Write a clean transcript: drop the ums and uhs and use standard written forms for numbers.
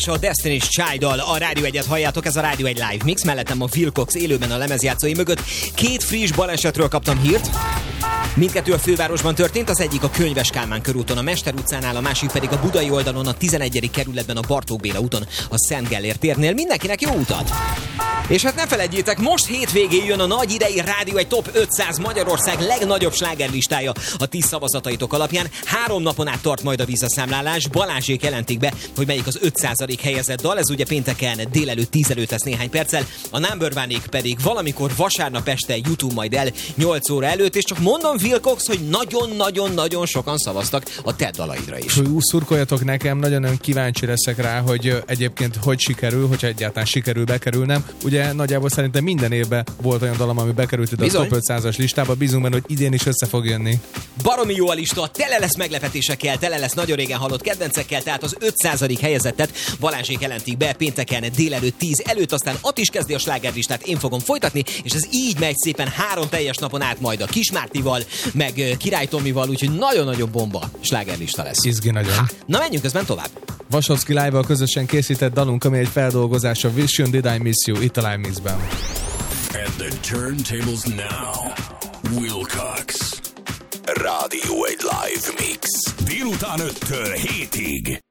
A Destiny's Child-dal a Rádió 1-et halljátok, ez a Rádió 1 Live Mix, mellettem a Wilcox élőben a lemezjátszói mögött. Két friss balesetről kaptam hírt. Mindkettő a fővárosban történt, az egyik a Könyves Kálmán körúton, a Mester utcánál, a másik pedig a budai oldalon, a 11. kerületben, a Bartók Béla úton, a Szent Gellért térnél. Mindenkinek jó utat! És hát ne felejtjétek, most hétvégén jön a nagy idei Rádió 1 Top 500 Magyarország legnagyobb slágerlistája a 10 szavazataitok alapján. 3 napon át tart majd a visszaszámlálás. Balázsék jelentik be, hogy melyik az 500. helyezett dal. Ez ugye pénteken délelőtt 10 előtt lesz néhány perccel. A Number One-ék pedig valamikor vasárnap este YouTube majd el 8 óra előtt, és csak mondom, Wilcox, hogy nagyon-nagyon-nagyon sokan szavaztak a te dalaidra is. Szurkoljatok nekem, nagyon kíváncsi leszek rá, hogy egyébként hogy sikerül, hogyha egyáltalán sikerül bekerülnem. Ugye nagyjából szerintem minden évben volt olyan dalom, ami bekerült ide a Top 500-as listába, bízunk benne, hogy idén is össze fog jönni. Baromi jó a lista, tele lesz meglepetésekkel, tele lesz nagyon régen hallott kedvencekkel, tehát az 500. helyezettet Balázsék jelentik be pénteken délelőtt 10 előtt, aztán ott is kezdi a slágerlistát, én fogom folytatni, és ez így megy szépen 3 teljes napon át majd a Kismártival, meg Király Tomival, úgyhogy nagyon-nagyon bomba slágerlista lesz. Izgi nagyon. Na menjünk közben tovább. Vasovszky Live-val közösen készített dalunk, ami egy feldolgozás a Vision Did I Miss You itt a Live Mixben. At the turntables now, Wilcox. Rádió 1 Live Mix. Délután 5-től 7-ig.